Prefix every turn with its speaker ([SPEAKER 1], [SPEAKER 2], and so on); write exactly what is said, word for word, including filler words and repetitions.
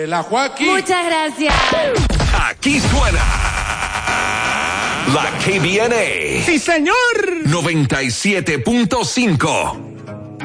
[SPEAKER 1] relajo aquí.
[SPEAKER 2] Muchas gracias.
[SPEAKER 3] Aquí suena la K B N A.
[SPEAKER 4] Sí, señor.
[SPEAKER 3] noventa y siete punto cinco.